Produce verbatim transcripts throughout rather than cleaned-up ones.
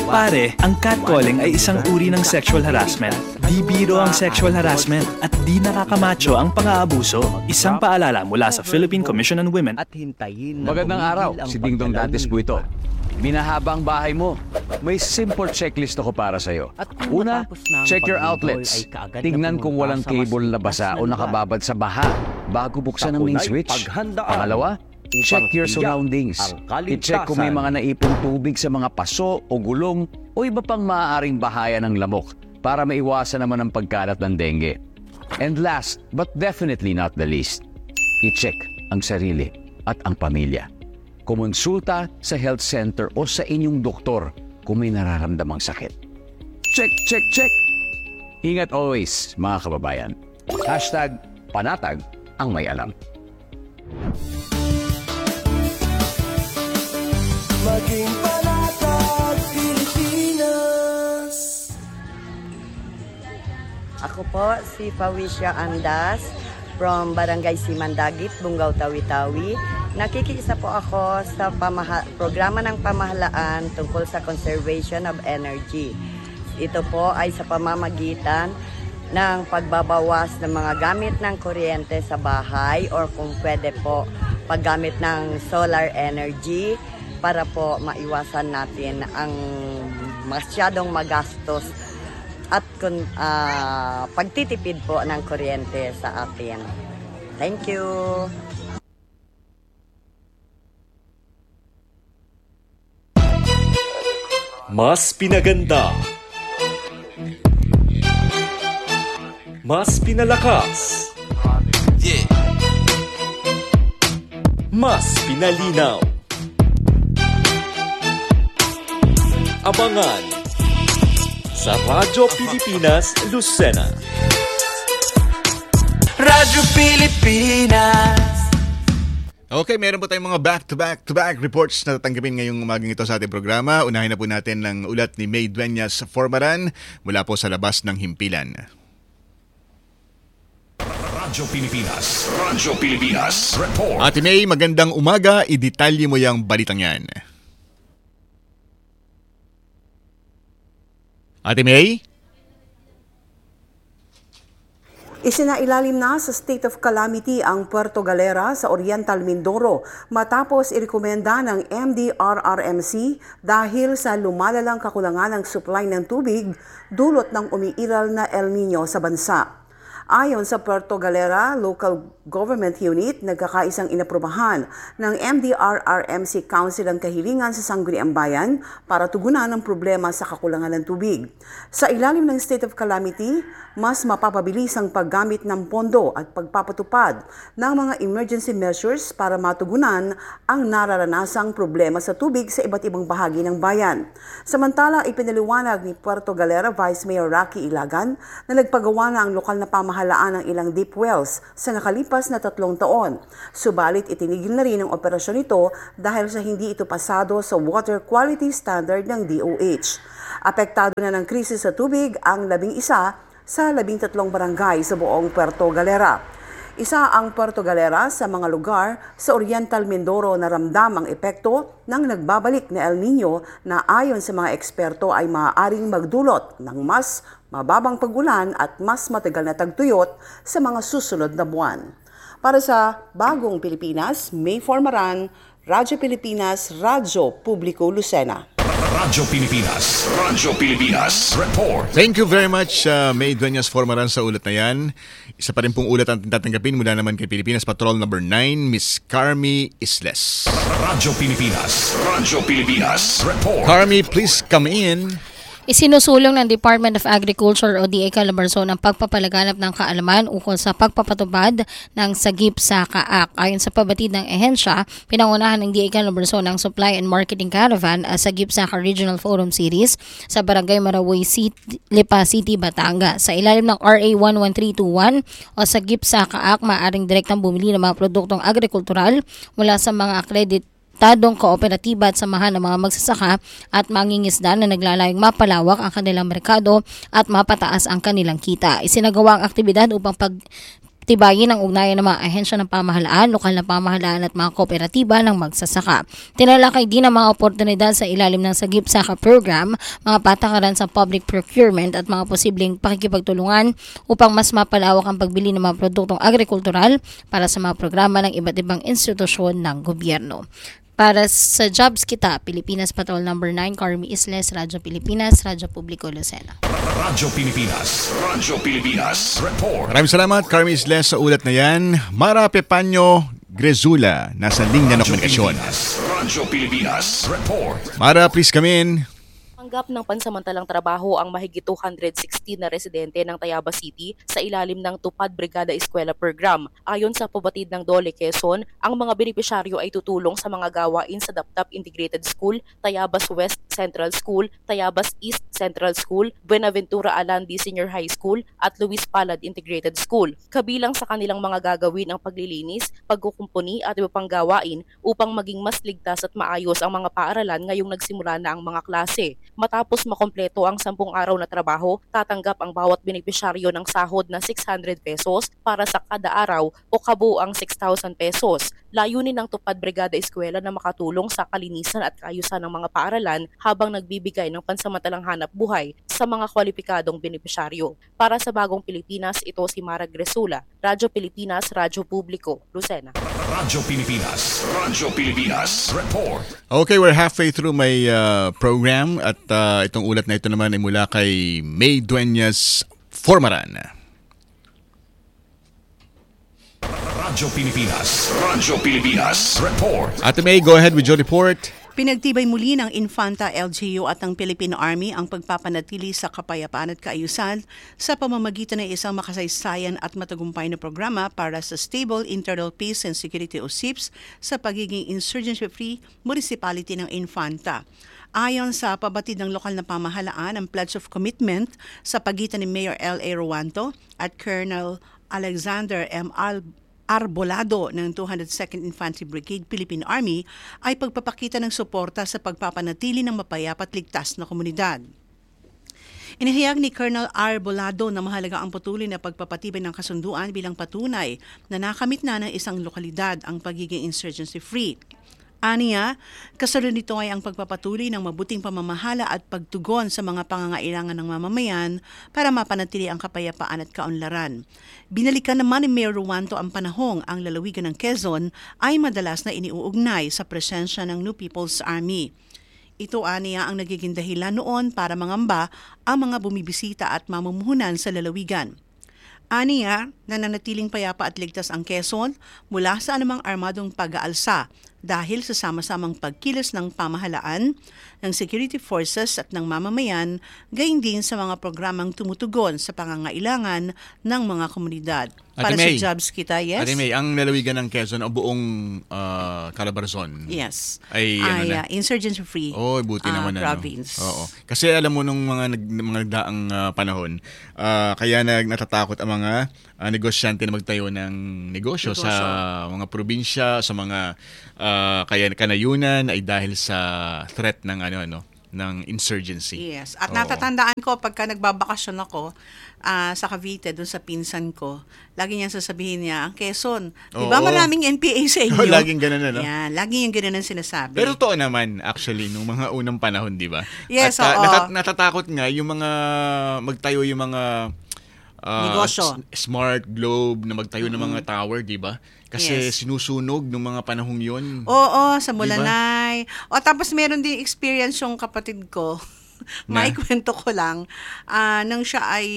Pare, ang catcalling ay isang uri ng sexual harassment. Di biro ang sexual harassment at di nakakamacho ang pang-aabuso. Isang paalala mula sa Philippine Commission on Women. Magandang araw, si Dingdong Dantes po ito. Minahaba ang bahay mo. May simple checklist ako para sa'yo. Una, check your outlets. Tignan kung walang cable na basa o nakababad sa baha bago buksan ang main switch. Pangalawa, check your surroundings. I-check kung may mga naipong tubig sa mga paso o gulong o iba pang maaaring bahaya ng lamok para maiwasan naman ang pagkalat ng dengue. And last, but definitely not the least, i-check ang sarili at ang pamilya. Kumonsulta sa health center o sa inyong doktor kung may nararamdamang sakit. Check, check, check! Ingat always, mga kababayan. Hashtag panatag ang may alam. Maging panatag Pilipinas. Ako po si Pawisya Andas from Barangay Simandagit, Bungaw, Tawi-Tawi. Nakikisa po ako sa pamaha- programa ng pamahalaan tungkol sa conservation of energy. Ito po ay sa pamamagitan ng pagbabawas ng mga gamit ng kuryente sa bahay or kung pwede po paggamit ng solar energy para po maiwasan natin ang masyadong magastos at kun, uh, pagtitipid po ng kuryente sa atin. Thank you! Mas pinaganda, mas pinalakas, yeah. Mas pinalinaw. Abangan sa Radyo Pilipinas, Lucena. Radyo Pilipinas. Okay, meron po tayong mga back-to-back-to-back reports na tatanggapin ngayong umagang ito sa ating programa. Unahin na po natin ng ulat ni May Dueñas Formaran mula po sa labas ng himpilan. Radyo Pilipinas, Radyo Pilipinas, report. Ate May, magandang umaga. Idetalye mo yung balitang yan. Ate May? Isinailalim na sa state of calamity ang Puerto Galera sa Oriental Mindoro matapos irekomenda ng M D R R M C dahil sa lumalalang kakulangan ng supply ng tubig dulot ng umiiral na El Nino sa bansa. Ayon sa Puerto Galera Local Government Unit, nagkakaisang inaprubahan ng M D R R M C Council ang kahilingan sa Sangguniang Bayan para tugunan ang problema sa kakulangan ng tubig. Sa ilalim ng state of calamity, mas mapapabilis ang paggamit ng pondo at pagpapatupad ng mga emergency measures para matugunan ang nararanasang problema sa tubig sa iba't ibang bahagi ng bayan. Samantala, ipinaliwanag ni Puerto Galera Vice Mayor Rocky Ilagan na nagpagawa na ang lokal na pamahalaan ng ilang deep wells sa nakalipas na tatlong taon. Subalit itinigil na rin ang operasyon nito dahil sa hindi ito pasado sa water quality standard ng D O H. Apektado na ng krisis sa tubig ang labing isa sa labing tatlong barangay sa buong Puerto Galera. Isa ang Puerto Galera sa mga lugar sa Oriental Mindoro na ramdam ang epekto ng nagbabalik na El Nino na ayon sa mga eksperto ay maaaring magdulot ng mas mababang pag-ulan at mas matagal na tagtuyot sa mga susunod na buwan. Para sa Bagong Pilipinas, May Formaran, Radyo Pilipinas, Radyo Publiko Lucena. Radyo Pilipinas, Radyo Pilipinas, report. Thank you very much, uh, May Dueñas Formaran, sa ulat na yan. Isa pa rin pong ulat ang tatanggapin mula naman kay Pilipinas Patrol number nine, Miss Carmi Isles. Radyo Pilipinas, Radyo Pilipinas, report. Carmi, please come in. Isinusulong ng Department of Agriculture o D A Calabarzon ang pagpapalaganap ng kaalaman ukol sa pagpapatupad ng Sagip sa Kaak. Ayon sa pabatid ng ehensya, pinangunahan ng D A Calabarzon ang Supply and Marketing Caravan sa Sagip sa Regional Forum Series sa Barangay Maraway City, Lipa City, Batangas. Sa ilalim ng R A one one three two one o Sagip sa Kaak, maaaring direktang bumili ng mga produktong agrikultural mula sa mga accredited tadong kooperatiba at samahan ng mga magsasaka at mangingisda na naglalayong mapalawak ang kanilang merkado at mapataas ang kanilang kita. Isinagawa ang aktibidad upang pag tibayin ang ugnayan ng mga ahensya ng pamahalaan, lokal na pamahalaan at mga kooperatiba ng magsasaka. Tinalakay din ang mga oportunidad sa ilalim ng Sagip Saka Program, mga patakaran sa public procurement at mga posibleng pakikipagtulungan upang mas mapalawak ang pagbili ng mga produktong agrikultural para sa mga programa ng iba't ibang institusyon ng gobyerno. Para sa Jobs Kita, Pilipinas Patrol number nine, Carmi Isles, Radyo Pilipinas, Radyo Publiko Lucena. Radyo Pilipinas, Radyo Pilipinas, report. Maraming salamat, Carmi Isles, sa ulat na yan. Mara Pepanyo Grezula, nasa linya ng komunikasyon. Radyo Pilipinas, report. Mara, please come in. Tanggap ng pansamantalang trabaho ang mahigit two hundred sixteen na residente ng Tayabas City sa ilalim ng Tupad Brigada Eskwela Program. Ayon sa pabatid ng Dole Quezon, ang mga benepisyaryo ay tutulong sa mga gawain sa Dapdap Integrated School, Tayabas West Central School, Tayabas East Central School, Buenaventura Alandi Senior High School at Luis Palad Integrated School. Kabilang sa kanilang mga gagawin ang paglilinis, pagkukumpuni at iba pang gawain upang maging mas ligtas at maayos ang mga paaralan ngayong nagsimula na ang mga klase. Matapos makompleto ang sampung araw na trabaho, tatanggap ang bawat benepisyaryo ng sahod na six hundred pesos para sa kada araw o kabuang six thousand pesos. Layunin ng Tupad Brigada Eskwela na makatulong sa kalinisan at kaayusan ng mga paaralan habang nagbibigay ng pansamantalang hanap buhay sa mga kwalipikadong benepisyaryo. Para sa Bagong Pilipinas, ito si Mara Gresula, Radyo Pilipinas, Radyo Publiko, Lucena. Radyo Pilipinas, Radyo Pilipinas, report. Okay, we're halfway through my uh, program at uh, itong ulat na ito naman ay mula kay May Dueñas Formaran. Radyo Pilipinas, Radyo Pilipinas, report. Ate May, go ahead with your report. Pinagtibay muli ng Infanta L G U at ng Philippine Army ang pagpapanatili sa kapayapaan at kaayusan sa pamamagitan ng isang makasaysayan at matagumpay na programa para sa stable internal peace and security o S I P S sa pagiging insurgency-free municipality ng Infanta. Ayon sa pabatid ng lokal na pamahalaan, ang Pledge of Commitment sa pagitan ni Mayor L A Ruanto at Colonel Alexander M. Al Arbolado ng two hundred second Infantry Brigade Philippine Army ay pagpapakita ng suporta sa pagpapanatili ng mapayapa at ligtas na komunidad. Inihayag ni Colonel Arbolado na mahalaga ang patuloy na pagpapatibay ng kasunduan bilang patunay na nakamit na ng isang lokalidad ang pagiging insurgency-free. Aniya, kasunod nito ay ang pagpapatuloy ng mabuting pamamahala at pagtugon sa mga pangangailangan ng mamamayan para mapanatili ang kapayapaan at kaunlaran. Binalikan naman ni Mayor Ruanto ang panahong ang lalawigan ng Quezon ay madalas na iniuugnay sa presensya ng New People's Army. Ito aniya ang nagiging dahilan noon para mangamba ang mga bumibisita at mamumuhunan sa lalawigan. Aniya, nananatiling payapa at ligtas ang Quezon mula sa anumang armadong pag-aalsa dahil sa sama-samang pagkilos ng pamahalaan, ng security forces at ng mamamayan, gayon din sa mga programang tumutugon sa pangangailangan ng mga komunidad. Para Ate May, sa Jobs Kita, yes? Ate May, ang lalawigan ng Quezon o buong uh, Calabarzon yes. ay, ay ano na? uh, insurgency-free Oh, buti uh, naman province. Ano. Oo. Kasi alam mo nung mga nag, mga nagdaang uh, panahon, uh, kaya nag natatakot ang mga uh, negosyante na magtayo ng negosyo, negosyo sa mga probinsya, sa mga uh, kaya kanayunan ay dahil sa threat ng ano ano ng insurgency. Yes. At Oo. natatandaan ko pagka nagbabakasyon ako uh, sa Cavite doon sa pinsan ko, lagi niya sasabihin niya, ang Quezon, di ba Oo. maraming N P A sa inyo? Oh, laging ganun ano. Yan, laging yung ganun ang sinasabi. Pero totoo naman actually nung mga unang panahon, di ba? Yes, At uh, oo. natat- natatakot nga yung mga magtayo yung mga uh, negosyo. s- smart globe na magtayo mm-hmm. ng mga tower, di ba? Kasi yes. sinusunog ng mga panahong yun. Oo, sa Mulanay. Diba? O tapos meron din experience yung kapatid ko. May kwento ko lang. Uh, nang siya ay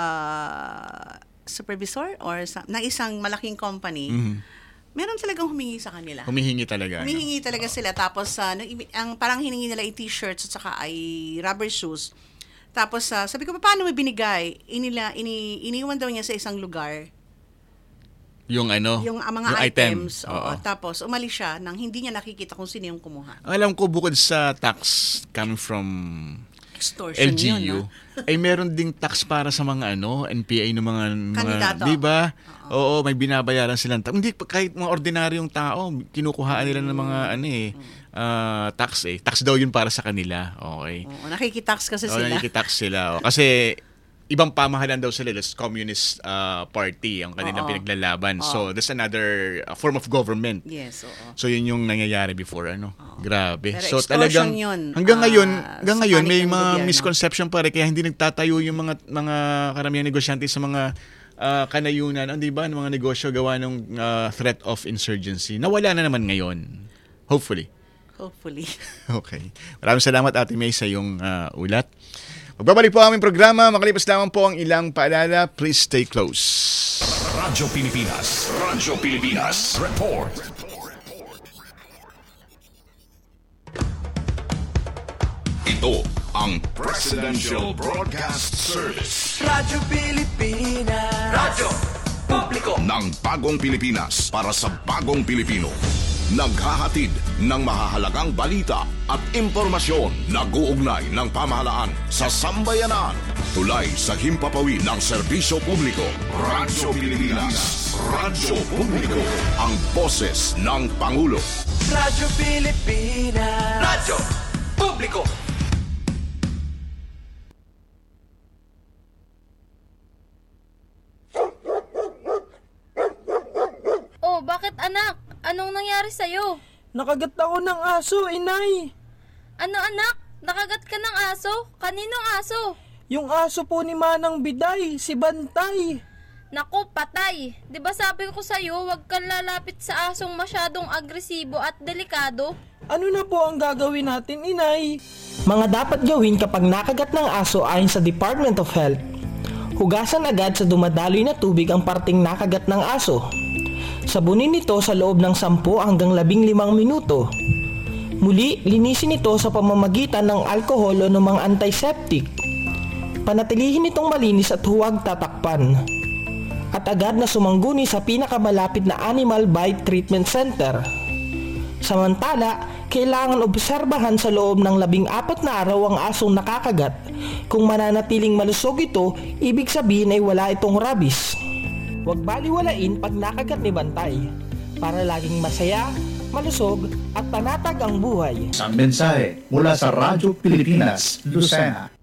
uh, supervisor or sa, na isang malaking company, mm-hmm. meron talagang humingi sa kanila. Humihingi talaga. Humihingi ano? talaga sila. Tapos uh, ang parang hiningi nila ay t-shirts at saka ay rubber shoes. Tapos uh, sabi ko, paano mo binigay? Inila, ini, iniwan daw niya sa isang lugar. Yung ano? Yung uh, mga yung items. Item. Oo. Tapos umalis siya nang hindi niya nakikita kung sino yung kumuha. Alam ko bukod sa tax coming from extortion L G U, yun, no? ay meron ding tax para sa mga ano, N P A ng mga, kandidato. Di ba? Oo. Oo, may binabayaran silang tax. Hindi, kahit mga ordinaryong tao, kinukuhaan nila ng mga ano eh, uh, tax eh. Tax daw yun para sa kanila. Okay. Oo, nakikitax kasi Oo, sila. nakikitax sila. O, kasi ibang pamahalan daw sila, that's Communist uh, Party ang kanilang Oo. pinaglalaban. Oo. So that's another uh, form of government. Yes, oo. So yun yung nangyayari before ano. Grabe. Pero So extortion talagang yun, hanggang ah, ngayon, hanggang sa ngayon panig may ng mga gobyerno. misconception pa rin kaya hindi nagtatayo yung mga mga karamihang negosyante sa mga uh, kanayunan, oh, 'di ba, ng mga negosyo gawa ng uh, threat of insurgency. Nawala na naman ngayon. Hopefully. Hopefully. Okay. Maraming salamat Ate May sa iyong uh, ulat. Magbabalik po ang aming programa. Makalipas lamang po ang ilang paalala. Please stay close. Radyo Pilipinas. Radyo Pilipinas. Report. Ito ang Presidential Broadcast Service Radyo Pilipinas. Radyo Publiko ng Bagong Pilipinas para sa Bagong Pilipino. Naghahatid ng mahahalagang balita at impormasyon na guugnay ng pamahalaan sa sambayanan. Tulay sa himpapawid ng serbisyo publiko. Radyo Pilipinas. Radyo Publiko. Ang boses ng Pangulo. Radyo Pilipinas. Radyo Publiko. Oh, bakit anak? Anong nangyari sa'yo? Nakagat ako ng aso, inay. Ano anak? Nakagat ka ng aso? Kaninong aso? Yung aso po ni Manang Biday, si Bantay. Naku, patay. Di ba sabi ko sa'yo, huwag kang lalapit sa asong masyadong agresibo at delikado? Ano na po ang gagawin natin, inay? Mga dapat gawin kapag nakagat ng aso ayon sa Department of Health. Hugasan agad sa dumadaloy na tubig ang parting nakagat ng aso. Sabunin ito sa loob ng sampu hanggang labing limang minuto. Muli, linisin ito sa pamamagitan ng alkohol o ng mga antiseptic. Panatilihin itong malinis at huwag tatakpan. At agad na sumangguni sa pinakamalapit na Animal Bite Treatment Center. Samantala, kailangan obserbahan sa loob ng labing apat na araw ang asong nakakagat. Kung mananatiling malusog ito, ibig sabihin ay wala itong rabies. Huwag baliwalain pag nakagat ni Bantay para laging masaya, malusog at panatag ang buhay. Isang mensahe mula sa Radyo Pilipinas, Lucena.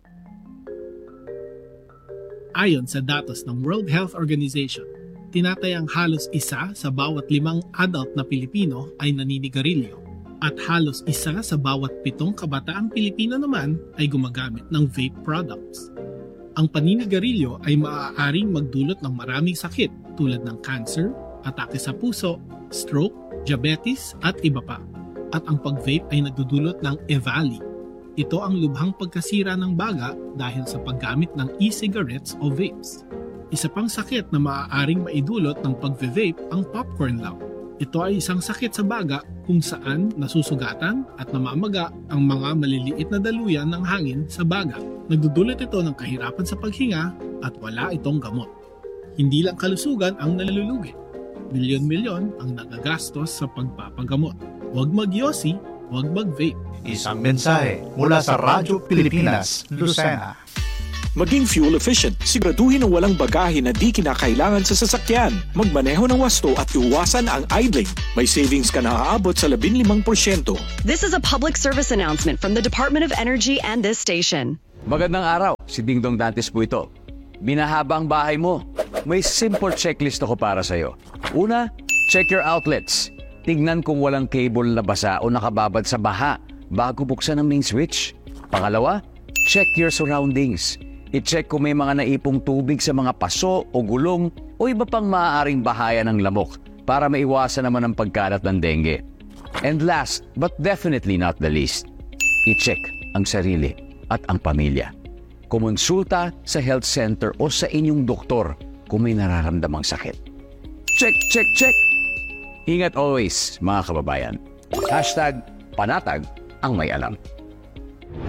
Ayon sa datos ng World Health Organization, tinatayang halos isa sa bawat limang adult na Pilipino ay naninigarilyo at halos isa sa bawat pitong kabataang Pilipino naman ay gumagamit ng vape products. Ang paninigarilyo ay maaaring magdulot ng maraming sakit tulad ng cancer, atake sa puso, stroke, diabetes at iba pa. At ang pag-vape ay nagdudulot ng E V A L I. Ito ang lubhang pagkasira ng baga dahil sa paggamit ng e-cigarettes o vapes. Isa pang sakit na maaaring maidulot ng pag-vape ang popcorn lung. Ito ay isang sakit sa baga kung saan nasusugatan at namamaga ang mga maliliit na daluyan ng hangin sa baga. Nagdudulot ito ng kahirapan sa paghinga at wala itong gamot. Hindi lang kalusugan ang nalulugi. Milyon-milyon ang nagagastos sa pagpapagamot. Huwag magyosi, huwag mag-vape. Isang mensahe mula sa Radyo Pilipinas, Lucena. Maging fuel efficient, siguraduhin ang walang bagahe na di kinakailangan sa sasakyan. Magmaneho ng wasto at iwasan ang idling. May savings ka na aabot sa labing limang porsyento. This is a public service announcement from the Department of Energy and this station. Magandang araw, si Dingdong Dantes po ito. Binahaba ang bahay mo. May simple checklist ako para sa'yo. Una, check your outlets. Tignan kung walang cable na basa o nakababad sa baha bago buksan ang main switch. Pangalawa, check your surroundings. I-check kung may mga naipong tubig sa mga paso o gulong o iba pang maaaring bahaya ng lamok para maiwasan naman ang pagkalat ng dengue. And last, but definitely not the least, i-check ang sarili at ang pamilya. Kumonsulta sa health center o sa inyong doktor kung may nararamdamang sakit. Check, check, check! Ingat always, mga kababayan. Hashtag panatag ang may alam.